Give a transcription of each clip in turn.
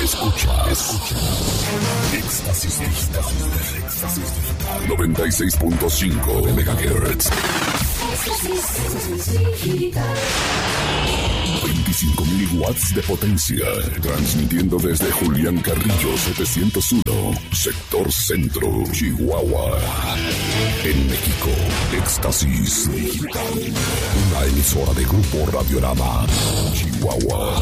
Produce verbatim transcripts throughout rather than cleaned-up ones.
Escucha, escucha. Éxtasis Digital. Éxtasis Digital. noventa y seis punto cinco megahertz. veinticinco mil watts de potencia. Transmitiendo desde Julián Carrillo setecientos uno, sector centro, Chihuahua. En México, Éxtasis Digital. Una emisora de Grupo Radiorama, Chihuahua.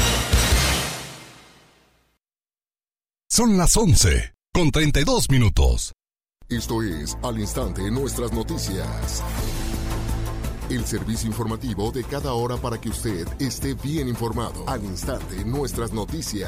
Son las once, con treinta y dos minutos. Esto es Al Instante Nuestras Noticias. El servicio informativo de cada hora para que usted esté bien informado. Al Instante Nuestras Noticias.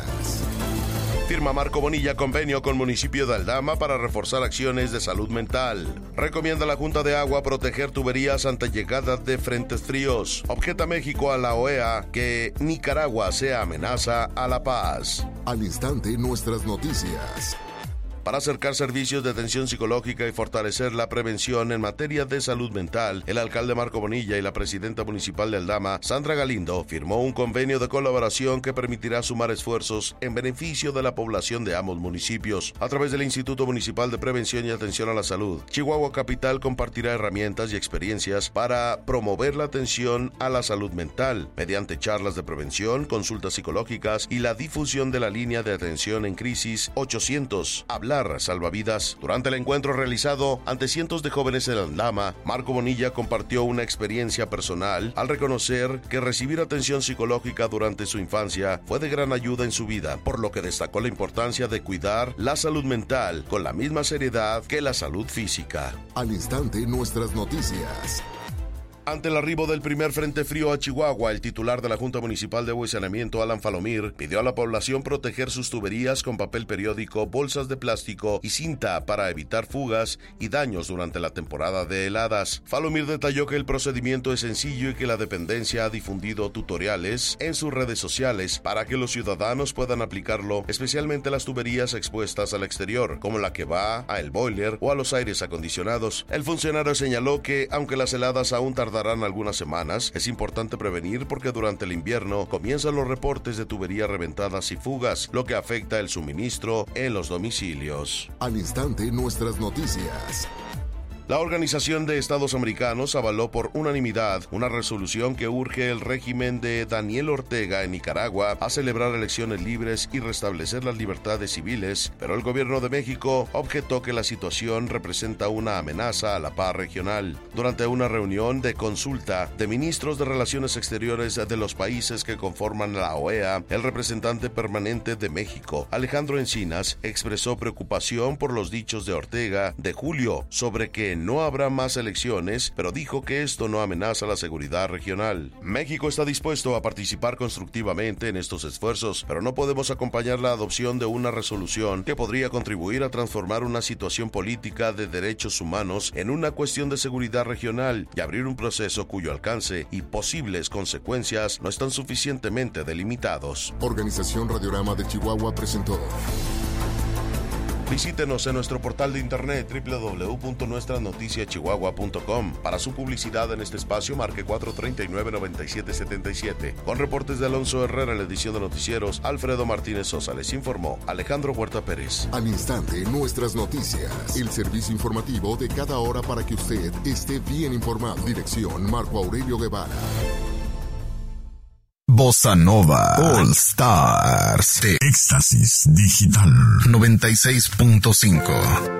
Firma Marco Bonilla convenio con municipio de Aldama para reforzar acciones de salud mental. Recomienda a la Junta de Agua proteger tuberías ante llegada de frentes fríos. Objeta México a la O E A que Nicaragua sea amenaza a la paz. Al Instante Nuestras Noticias. Para acercar servicios de atención psicológica y fortalecer la prevención en materia de salud mental, el alcalde Marco Bonilla y la presidenta municipal de Aldama, Sandra Galindo, firmó un convenio de colaboración que permitirá sumar esfuerzos en beneficio de la población de ambos municipios. A través del Instituto Municipal de Prevención y Atención a la Salud, Chihuahua Capital compartirá herramientas y experiencias para promover la atención a la salud mental, mediante charlas de prevención, consultas psicológicas y la difusión de la línea de atención en crisis ochocientos. Hablar salvavidas. Durante el encuentro realizado ante cientos de jóvenes en Aldama, Marco Bonilla compartió una experiencia personal al reconocer que recibir atención psicológica durante su infancia fue de gran ayuda en su vida, por lo que destacó la importancia de cuidar la salud mental con la misma seriedad que la salud física. Al Instante Nuestras Noticias. Ante el arribo del primer frente frío a Chihuahua, el titular de la Junta Municipal de Agua y Saneamiento, Alan Falomir, pidió a la población proteger sus tuberías con papel periódico, bolsas de plástico y cinta para evitar fugas y daños durante la temporada de heladas. Falomir detalló que el procedimiento es sencillo y que la dependencia ha difundido tutoriales en sus redes sociales para que los ciudadanos puedan aplicarlo, especialmente las tuberías expuestas al exterior, como la que va a el boiler o a los aires acondicionados. El funcionario señaló que, aunque las heladas aún tardan Tardarán algunas semanas, es importante prevenir porque durante el invierno comienzan los reportes de tuberías reventadas y fugas, lo que afecta el suministro en los domicilios. Al Instante Nuestras Noticias. La Organización de Estados Americanos avaló por unanimidad una resolución que urge el régimen de Daniel Ortega en Nicaragua a celebrar elecciones libres y restablecer las libertades civiles, pero el gobierno de México objetó que la situación representa una amenaza a la paz regional. Durante una reunión de consulta de ministros de Relaciones Exteriores de los países que conforman la O E A, el representante permanente de México, Alejandro Encinas, expresó preocupación por los dichos de Ortega de julio sobre que no habrá más elecciones, pero dijo que esto no amenaza la seguridad regional. México está dispuesto a participar constructivamente en estos esfuerzos, pero no podemos acompañar la adopción de una resolución que podría contribuir a transformar una situación política de derechos humanos en una cuestión de seguridad regional y abrir un proceso cuyo alcance y posibles consecuencias no están suficientemente delimitados. Organización Radiorama de Chihuahua presentó. Visítenos en nuestro portal de internet doble u doble u doble u punto nuestras noticias chihuahua punto com. Para su publicidad en este espacio, marque cuatro tres nueve, nueve siete siete siete. Con reportes de Alonso Herrera en la edición de noticieros, Alfredo Martínez Sosa les informó Alejandro Huerta Pérez. Al Instante Nuestras Noticias. El servicio informativo de cada hora para que usted esté bien informado. Dirección Marco Aurelio Guevara. Bossa Nova All Stars de Éxtasis Digital noventa y seis punto cinco.